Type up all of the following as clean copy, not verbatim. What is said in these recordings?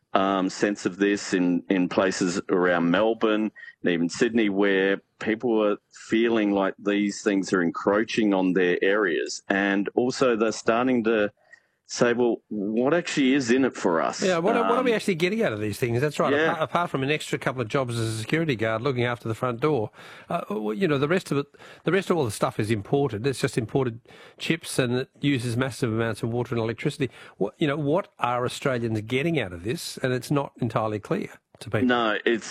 sense of this in places around Melbourne and even Sydney, where people are feeling like these things are encroaching on their areas. And also they're starting to say, well, what actually is in it for us? Yeah, what are we actually getting out of these things? That's right. Yeah. Apart from an extra couple of jobs as a security guard looking after the front door, the rest of all the stuff is imported. It's just imported chips, and it uses massive amounts of water and electricity. What are Australians getting out of this? And it's not entirely clear to people. No, it's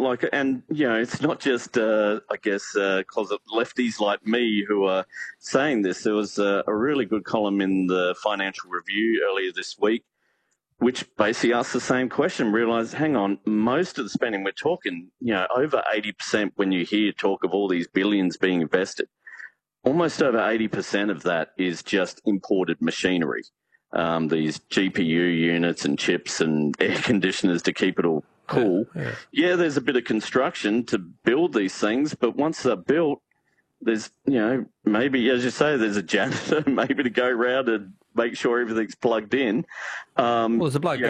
it's not just because of lefties like me who are saying this. There was a really good column in the Financial Review earlier this week, which basically asked the same question. Realised, hang on, most of the spending we're talking, over 80% when you hear talk of all these billions being invested, almost over 80% of that is just imported machinery. These GPU units and chips and air conditioners to keep it all cool. Yeah, there's a bit of construction to build these things, but once they're built, there's, maybe, as you say, there's a janitor maybe to go around and make sure everything's plugged in. Well, there's a bloke,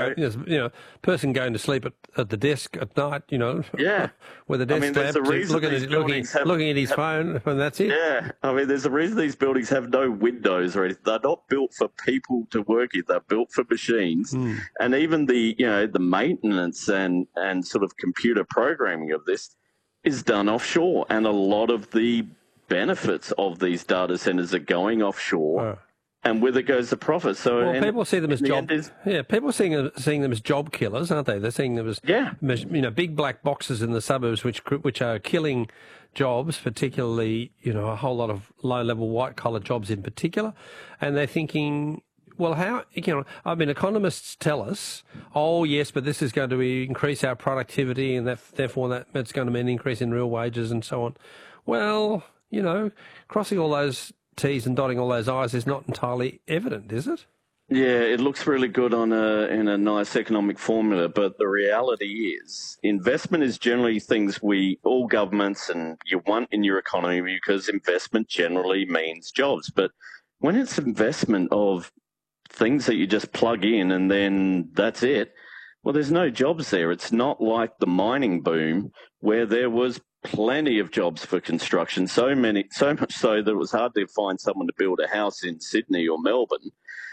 person going to sleep at the desk at night, Yeah. with a desk lamp, looking at his phone, and that's it. Yeah. There's a reason these buildings have no windows or anything. They're not built for people to work in. They're built for machines. And even the maintenance and sort of computer programming of this is done offshore. And a lot of the benefits of these data centers are going offshore. And with it goes the profit. So people see them as people seeing them as job killers, aren't they? They're seeing them as big black boxes in the suburbs, which are killing jobs, particularly a whole lot of low level white collar jobs in particular, and they're thinking, well, how economists tell us, oh yes, but this is going to increase our productivity, and therefore that's going to mean an increase in real wages and so on. Well, crossing all those T's and dotting all those I's is not entirely evident, is it? Yeah, it looks really good in a nice economic formula, but the reality is investment is generally things all governments and you want in your economy, because investment generally means jobs. But when it's investment of things that you just plug in and then that's it, well, there's no jobs there. It's not like the mining boom where there was plenty of jobs for construction, so much so that it was hard to find someone to build a house in Sydney or Melbourne.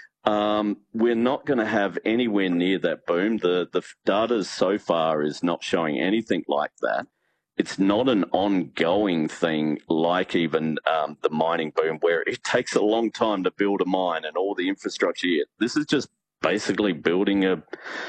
We're not going to have anywhere near that boom. The data so far is not showing anything like that. It's not an ongoing thing like even the mining boom, where it takes a long time to build a mine and all the infrastructure. This is just basically building a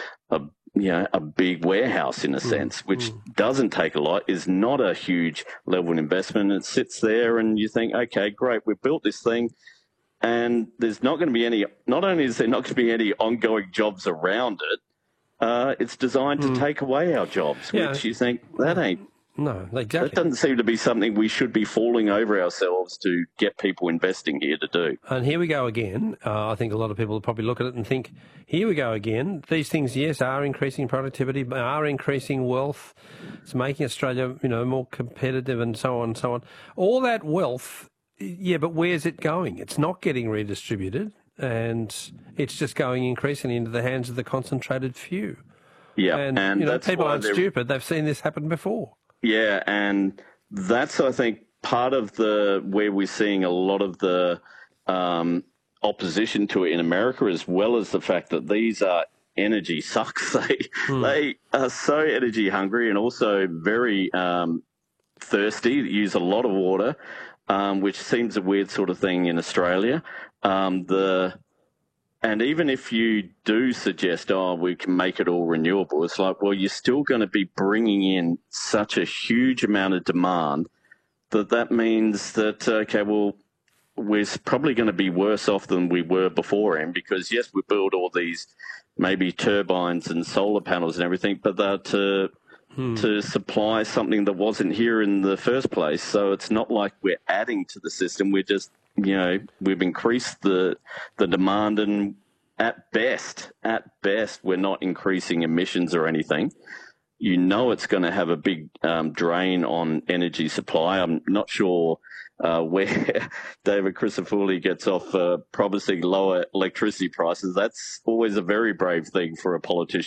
big warehouse in a sense, which doesn't take a lot, is not a huge level of investment. It sits there and you think, okay, great, we've built this thing and there's not going to be any, not only is there not going to be any ongoing jobs around it, it's designed to take away our jobs, which you think, that ain't. No, exactly. That doesn't seem to be something we should be falling over ourselves to get people investing here to do. And here we go again. I think a lot of people will probably look at it and think, here we go again. These things, yes, are increasing productivity, are increasing wealth. It's making Australia, more competitive and so on and so on. All that wealth, but where's it going? It's not getting redistributed, and it's just going increasingly into the hands of the concentrated few. Yeah, and that's people aren't stupid. They've seen this happen before. Yeah, and that's, I think, part of where we're seeing a lot of the opposition to it in America, as well as the fact that these are energy sucks. They are so energy hungry and also very thirsty, use a lot of water, which seems a weird sort of thing in Australia. And even if you do suggest, we can make it all renewable, it's like, well, you're still going to be bringing in such a huge amount of demand that means that, okay, well, we're probably going to be worse off than we were beforehand, because, yes, we build all these maybe turbines and solar panels and everything, but they're to supply something that wasn't here in the first place. So it's not like we're adding to the system. We're just, we've increased the demand, and at best, we're not increasing emissions or anything. It's going to have a big drain on energy supply. I'm not sure where David Crisafulli gets off promising lower electricity prices. That's always a very brave thing for a politician